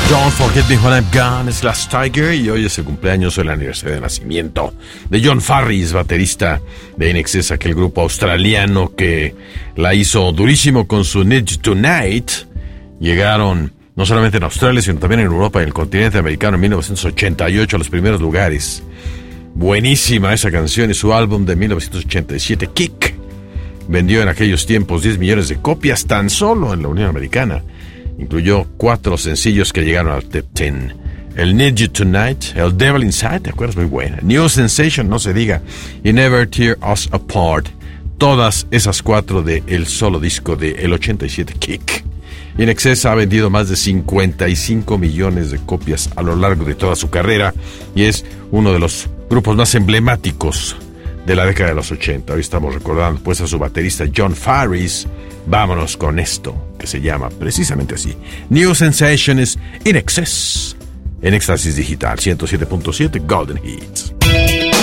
Don't Forget Me When I'm Gone, Slash Tiger, y hoy es el cumpleaños o el aniversario de nacimiento de John Farris, baterista de INXS, aquel grupo australiano que la hizo durísimo con su Need You Tonight. Llegaron no solamente en Australia, sino también en Europa y en el continente americano en 1988 a los primeros lugares. Buenísima esa canción, y su álbum de 1987, Kick, vendió en aquellos tiempos 10 millones de copias tan solo en la Unión Americana. Incluyó 4 sencillos que llegaron al top 10. El Need You Tonight, el Devil Inside, ¿te acuerdas? Muy buena. New Sensation, no se diga. Y Never Tear Us Apart. Todas esas 4 de el solo disco de el 87, Kick. INXS ha vendido más de 55 millones de copias a lo largo de toda su carrera y es uno de los grupos más emblemáticos de la década de los 80. Hoy estamos recordando pues a su baterista John Farris. Vámonos con esto, que se llama precisamente así, New Sensations INXS, en Éxtasis Digital 107.7 Golden Hits.